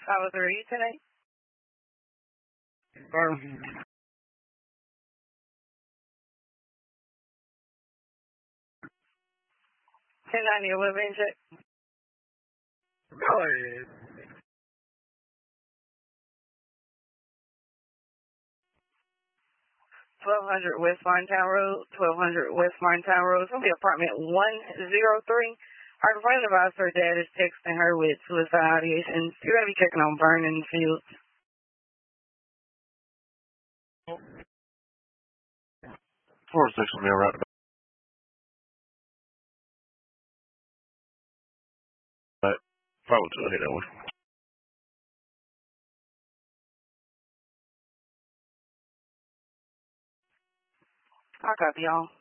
How are you today? 1090 11 check. 1200 West Farmtown Road, 1200 West Farmtown Road. It's going to be apartment 103. Our complaint advisor, her dad is texting her with suicide ideations. You're going to be checking on Vernon Fields. 406 will be around about 502 hit that one. I copy y'all.